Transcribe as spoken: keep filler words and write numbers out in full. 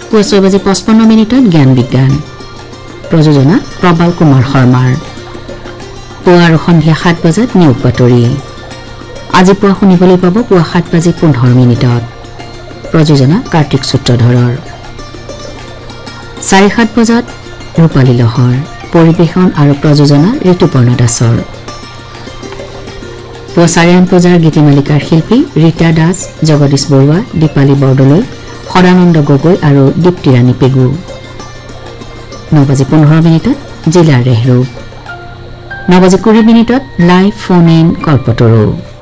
পুৱা ছয় বাজি পঁচপন্ন মিনিটত জ্ঞান বিজ্ঞান প্ৰযোজনা প্ৰবাল কুমাৰ শৰ্মাৰ পুৱা আৰু সন্ধিয়া সাত বজাত নিয়োগ বাতৰি আজি পুৱা শুনিবলৈ পাব পুৱা সাত বাজি পোন্ধৰ মিনিটত প্ৰযোজনা কাৰ্তিক সূত্ৰধৰৰ চাৰে সাত বজাত ৰূপালী লহৰ পৰিবেশন আৰু প্ৰযোজনা ঋতুপৰ্ণ দাসৰ পুৱা চাৰে আঠ বজাৰ গীতিমালিকাৰ শিল্পী ৰীতা দাস জগদীশ বৰুৱা দীপালী বৰদলৈ সদানন্দ গগৈ আৰু দীপ্তিৰাণী পেগু ন বাজি পোন্ধৰ মিনিটত জিলাৰ ৰেহৰু ন বাজি কুৰি মিনিটত লাইভ ফোন ইন কল্পতৰু